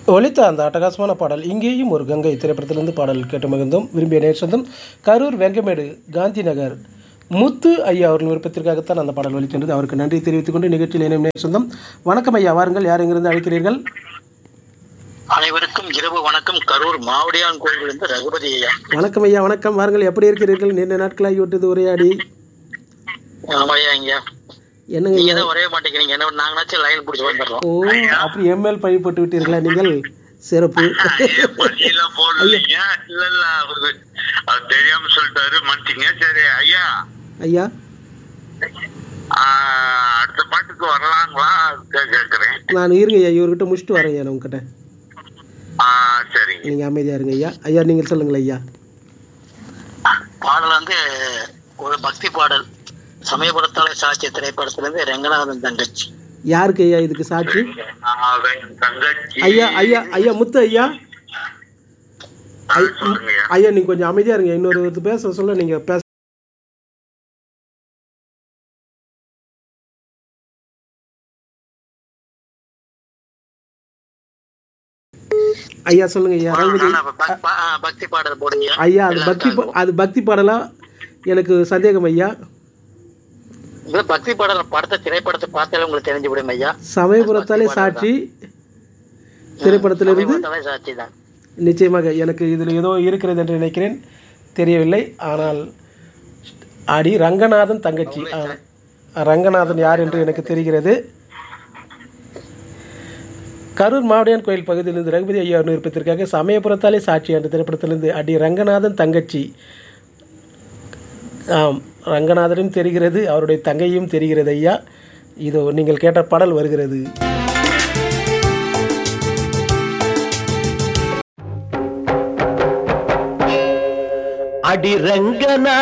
ஒலித்த அந்த அட்டகாசமான பாடல் இங்கேயும் ஒரு கங்கை திரைப்படத்திலிருந்து பாடல் கேட்டு மகிழ்ந்தோம். விரும்பிய நேர்சந்தம் கரூர் வெங்கமேடு காந்தி நகர் முத்து ஐயா அவர்கள் விருப்பத்திற்காகத்தான் அந்த பாடல் ஒலிக்கின்றது. அவருக்கு நன்றி தெரிவித்துக் கொண்டு நிகழ்ச்சியில் இணையும் நேர்சந்தம். வணக்கம் ஐயா, வாருங்கள். யார் எங்கிருந்து அழைக்கிறீர்கள்? அனைவருக்கும் இரவு வணக்கம். கரூர் மாவடியான் கோயிலிருந்து ரகுபதி ஐயா. வணக்கம் ஐயா, வணக்கம். வாருங்கள். எப்படி இருக்கிறீர்கள்? நீண்ட நாட்களாகி விட்டது உரையாடி. ஆமாய்யா ஐயா, என்னங்க நீங்க தான் வரவே மாட்டேங்கிறீங்க. என்ன நாங்களாச்சும் லைன் பிடிச்சி வந்துடுறோம். ஓ, அப்படி எம்எல் பழி போட்டு விட்டீர்களா நீங்கள்? சிறப்பு. தெரியாம சொல்லிட்டாரு, மன்னிச்சிங்க. சரி ஐயா, ஐயா அடுத்த பாட்டுக்கு வரலாங்களா கேட்கிறேன். நான் இருங்க ஐயா, இவர்கிட்ட முடிச்சுட்டு வரேன் ஐயா. நான் உங்ககிட்ட சரிங்க, நீங்க அமைதியா இருங்க ஐயா. ஐயா நீங்கள் சொல்லுங்கள் ஐயா. பாடல் வந்து ஒரு பக்தி பாடல். சமயபுரத்தாலே சாட்சி திரைப்படத்திலிருந்து ரெங்கநாதன் தங்கச்சி. யாருக்கு ஐயா இதுக்கு சாட்சி? தங்கச்சி ஐயா ஐயா ஐயா முத்து ஐயா. ஐயா நீங்க கொஞ்சம் அமைதியா இருங்க. இன்னொரு பேச சொல்ல நீங்க பேச. ஐயா சொல்லுங்க ஐயா. பக்தி பாடல் போடுங்க ஐயா. அது பக்தி பாடலா? எனக்கு சந்தேகம் ஐயா. பக்தி பாடல் படத்தை திரைப்படத்தை பார்த்தாலே உங்களுக்கு தெரிஞ்சு விடும் ஐயா. சமயபுரத்தாலே சாட்சி திரைப்படத்திலிருந்து சாட்சி தான். நிச்சயமாக எனக்கு இதில் ஏதோ இருக்கிறது என்று நினைக்கிறேன், தெரியவில்லை. ஆனால் அடி ரங்கநாதன் தங்கச்சி. ரங்கநாதன் யார் என்று எனக்கு தெரிகிறது. கரூர் மாவடியான் கோயில் பகுதியிலிருந்து ரகுபதி ஐயா விருப்பத்திற்காக சமயபுரத்தாலே சாட்சி என்ற திரைப்படத்திலிருந்து அடி ரங்கநாதன் தங்கச்சி. ஆம், ரங்கநாதனும் தெரிகிறது, அவருடைய தங்கையும் தெரிகிறது ஐயா. இதோ நீங்கள் கேட்ட பாடல் வருகிறது. அடி ரங்கநாதன்